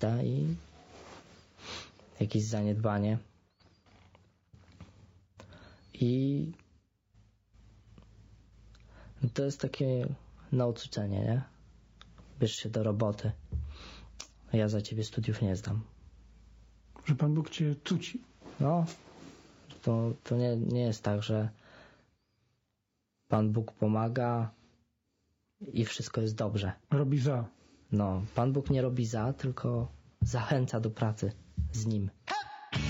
zemsta i jakieś zaniedbanie. I to jest takie nauczenie, nie? Bierz się do roboty. Ja za ciebie studiów nie zdam. Że Pan Bóg cię cuci. No, to nie jest tak, że Pan Bóg pomaga i wszystko jest dobrze. Robi za. No, Pan Bóg nie robi za, tylko zachęca do pracy z Nim.